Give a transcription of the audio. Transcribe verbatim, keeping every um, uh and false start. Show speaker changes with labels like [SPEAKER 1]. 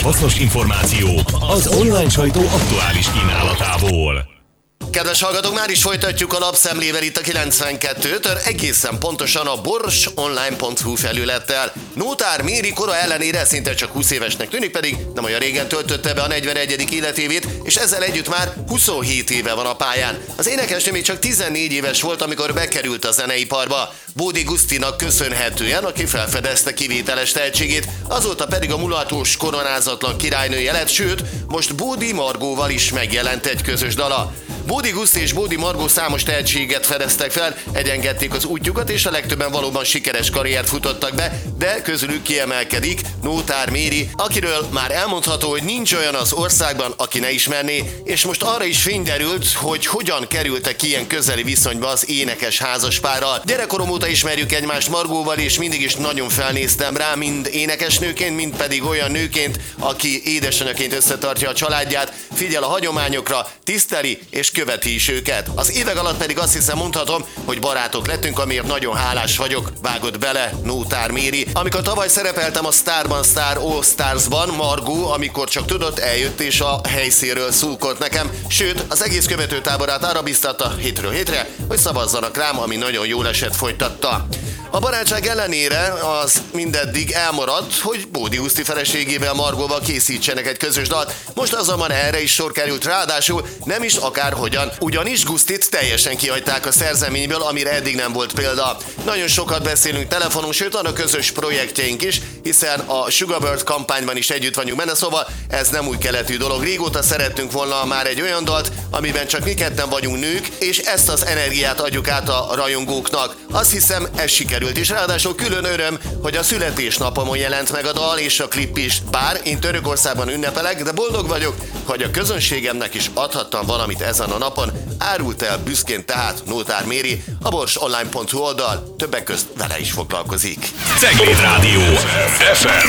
[SPEAKER 1] hasznos információ az online sajtó aktuális kínálatából.
[SPEAKER 2] Kedves hallgatók, már is folytatjuk a lapszemlével itt a kilencvenkettőtől, egészen pontosan a bors online pont hu felülettel. Nótár Méri kora ellenére szinte csak húsz évesnek tűnik, pedig nem olyan régen töltötte be a negyvenegyedik életévét, és ezzel együtt már huszonhét éve van a pályán. Az énekesnő még csak tizennégy éves volt, amikor bekerült a zeneiparba. Bódi Gusztinak köszönhetően, aki felfedezte kivételes tehetségét, azóta pedig a mulatos, koronázatlan királynője lett, sőt, most Bódi Margóval is megjelent egy közös dala. Bódi Guszti és Bódi Margó számos tehetséget fedeztek fel, egyengedték az útjukat, és a legtöbben valóban sikeres karriert futottak be, de közülük kiemelkedik Nótár Méri, akiről már elmondható, hogy nincs olyan az országban, aki ne ismerné, és most arra is fény derült, hogy hogyan kerültek ilyen közeli viszonyba az énekes házaspárral. Gyerekkorom óta ismerjük egymást Margóval, és mindig is nagyon felnéztem rá, mind énekesnőként, mind pedig olyan nőként, aki édesanyaként összetartja a családját, figyel a hagyományokra, tiszteli és követi is őket. Az évek alatt pedig azt hiszem mondhatom, hogy barátok lettünk, amiért nagyon hálás vagyok, vágott bele Nótár Méri. Amikor tavaly szerepeltem a Starban Star All Starsban, Margó, amikor csak tudott, eljött és a helyszínről szurkolt nekem, sőt, az egész követőtáborát arra biztatta hétről hétre, hogy szavazzanak rám, ami nagyon jól esett, folytatta. A barátság ellenére az mindeddig elmaradt, hogy Bódi Guszti feleségével, Margóval készítsenek egy közös dalt. Most azonban erre is sor került, ráadásul nem is akárhogyan, ugyanis Gusztit teljesen kihagyták a szerzeményből, amire eddig nem volt példa. Nagyon sokat beszélünk telefonon, sőt van a közös projektjeink is, hiszen a Sugarbird kampányban is együtt vagyunk benne, szóval ez nem új keletű dolog. Régóta szerettünk volna már egy olyan dalt, amiben csak mi ketten vagyunk nők, és ezt az energiát adjuk át a rajongóknak. Azt hiszem, ez sikerült. És ráadásul külön öröm, hogy a születésnapomon jelent meg a dal és a klip is. Bár én Törökországban ünnepelek, de boldog vagyok, hogy a közönségemnek is adhattam valamit ezen a napon. Árult el büszkén tehát Nótár Méri, a bors online pont hu oldal többek közt vele is foglalkozik.
[SPEAKER 1] Cegléd Rádió ef em